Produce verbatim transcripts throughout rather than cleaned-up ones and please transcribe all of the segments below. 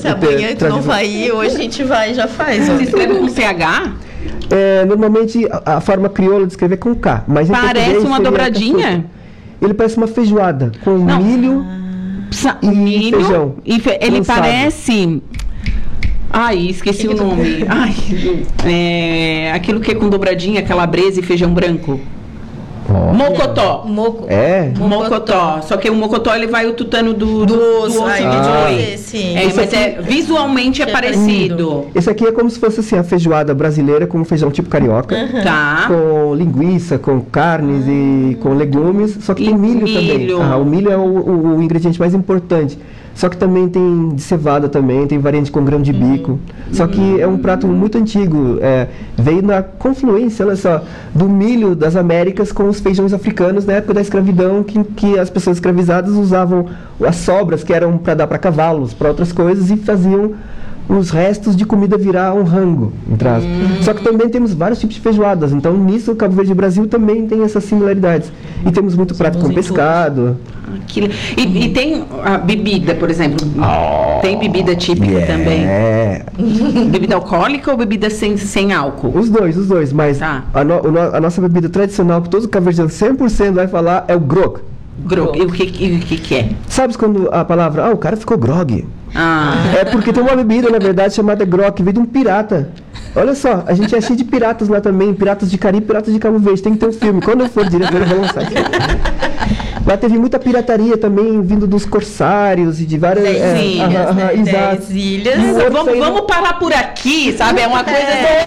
Se amanhã tu não vai ir, hoje a gente vai e já faz. Você escreve com C H? É, normalmente a, a forma crioula de escrever é com K. Mas parece uma dobradinha? Ele parece uma feijoada com não. milho ah, e milho, feijão. E fe ele lançado. Parece... Ai, esqueci que o nome. Ai, é, aquilo que é com dobradinha, calabresa e feijão branco. Oh. Mocotó. Moco. É? Mocotó. Só que o mocotó, ele vai o tutano do, do, do osso ai, de ah. boi. Sim. É, mas aqui, é, visualmente é, é parecido. parecido. Esse aqui é como se fosse assim, a feijoada brasileira com feijão tipo carioca. Uhum. Tá. Com linguiça, com carnes uhum. e com legumes. Só que e tem milho, milho. também. Ah, o milho é o, o, o ingrediente mais importante. Só que também tem de cevada também, tem variante com grão de uhum. bico. Só que é um prato muito antigo. É, veio na confluência, olha só, do milho das Américas com os feijões africanos na época da escravidão, que, que as pessoas escravizadas usavam as sobras que eram para dar para cavalos, para outras coisas, e faziam os restos de comida virar um rango. Hum. Só que também temos vários tipos de feijoadas. Então, nisso, o Cabo Verde e o Brasil também tem essas similaridades. E temos muito prato com pescado. Aquilo. E, e tem a bebida, por exemplo. Oh, tem bebida típica yeah. também. Bebida alcoólica ou bebida sem, sem álcool? Os dois, os dois. Mas tá. a, no, a nossa bebida tradicional, que todo Cabo Verde cem por cento vai falar, é o grog. Grog. E o que, e o que, que é? Sabes quando a palavra, ah, o cara ficou grog? Ah. É porque tem uma bebida, na verdade, chamada grog, que veio de um pirata. Olha só, a gente é cheio de piratas lá também, piratas de Caribe, piratas de Cabo Verde. Tem que ter um filme. Quando eu for diretor, eu vou lançar isso. Lá teve muita pirataria também, vindo dos corsários e de várias... Dez é, ilhas, ah, né? ah, Dez ilhas. Vamos, saindo... vamos parar por aqui, sabe? É uma coisa... É.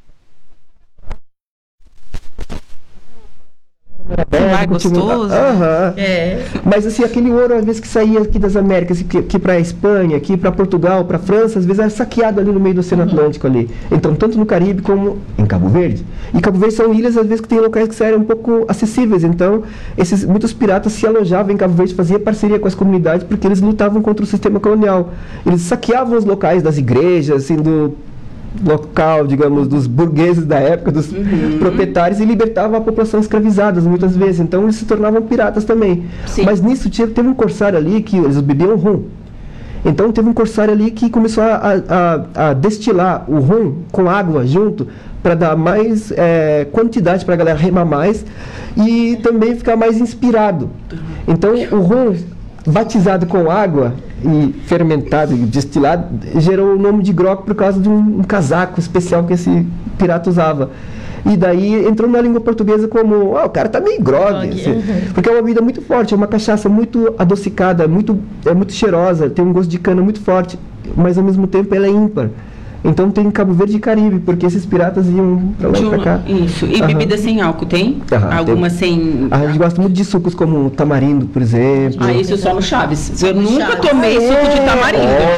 Mais gostoso. Aham. É. Mas assim, aquele ouro às vezes que saía aqui das Américas, aqui, aqui para a Espanha, aqui para Portugal, para França, às vezes era saqueado ali no meio do Oceano uhum. Atlântico ali. Então, tanto no Caribe como em Cabo Verde. E Cabo Verde são ilhas às vezes que tem locais que eram um pouco acessíveis. Então, esses muitos piratas se alojavam em Cabo Verde, faziam parceria com as comunidades porque eles lutavam contra o sistema colonial. Eles saqueavam os locais das igrejas, assim, do local, digamos, dos burgueses da época, dos uhum. proprietários, e libertava a população escravizada muitas vezes. Então eles se tornavam piratas também. Sim. Mas nisso tinha, teve um corsário ali que eles bebiam rum. Então teve um corsário ali que começou a, a, a destilar o rum com água junto para dar mais é, quantidade para a galera remar mais e também ficar mais inspirado. Então o rum batizado com água e fermentado e destilado gerou o nome de grog por causa de um, um casaco especial que esse pirata usava. E daí entrou na língua portuguesa como, ah, o cara tá meio grog, assim, uhum. porque é uma bebida muito forte, é uma cachaça muito adocicada, muito, é muito cheirosa, tem um gosto de cana muito forte, mas ao mesmo tempo ela é ímpar. Então tem Cabo Verde e Caribe, porque esses piratas iam pra lá e pra cá. Isso. E uhum. bebida sem álcool, tem? Uhum, alguma tem. Sem... A gente gosta muito de sucos como tamarindo, por exemplo. Ah, isso só no Chaves. Eu nunca Chaves. tomei é. suco de tamarindo. É.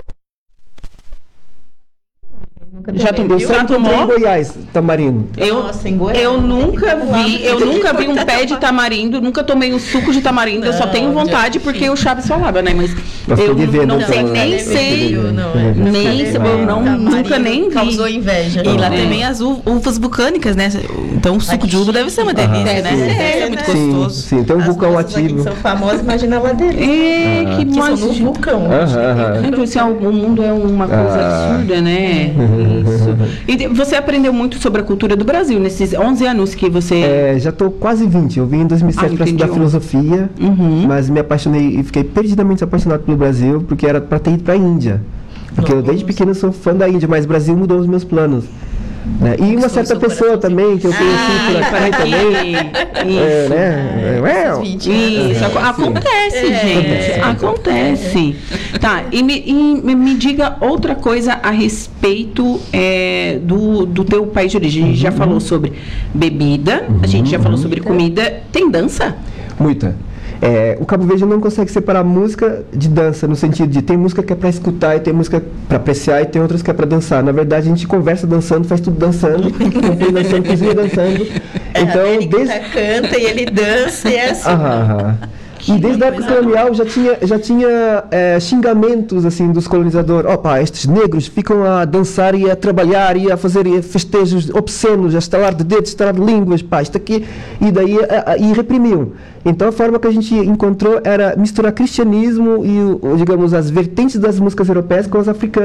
Já tomou? Eu já tomou em Goiás, tamarindo. Eu, Nossa, em Goiás. Eu nunca vi, eu nunca vi um pé de tamarindo, nunca tomei um suco de tamarindo, não, eu só tenho vontade porque o Chaves falava, né? Mas Nossa, eu ver, não, não sei, nem sei, nem sei, eu não, nunca nem vi. Causou inveja. E lá também as uvas vulcânicas, né? Então o suco de uva deve ser uma delícia, né? É, é muito sim, gostoso. Sim, tem um vulcão ativo. São famosas, imagina lá dentro. É, que mais um vulcão. Então, assim, o mundo é uma coisa absurda, né? Isso. E você aprendeu muito sobre a cultura do Brasil nesses onze anos que você... É, já estou quase vinte. Eu vim em dois mil e sete ah, para estudar filosofia, uhum. mas me apaixonei e fiquei perdidamente apaixonado pelo Brasil, porque era para ter ido para a Índia. Porque Nossa. eu desde pequeno sou fã da Índia, mas o Brasil mudou os meus planos. Né? E uma certa pessoa também, que eu conheci ah, por aqui também. Isso. É, né? Isso, isso. Acontece, é, gente. É, acontece. É. Tá, e, me, e me diga outra coisa a respeito é, do, do teu país de origem. A gente já falou sobre bebida, uhum, a gente já falou sobre comida. Tem dança? Muita. É, o Cabo Verde não consegue separar música de dança, no sentido de tem música que é para escutar e tem música para apreciar e tem outras que é para dançar. Na verdade, a gente conversa dançando, faz tudo dançando, compõe dançando, cozinha dançando. É, então, a desde... canta e ele dança e é assim. Aham, aham. E desde a época colonial já tinha, já tinha é, xingamentos assim, dos colonizadores. Opa, estes negros ficam a dançar e a trabalhar e a fazer festejos obscenos, a estalar de dedos, estalar de línguas, pá, isto aqui. E daí a, a, e reprimiam. Então a forma que a gente encontrou era misturar cristianismo e, digamos, as vertentes das músicas europeias com as africanas.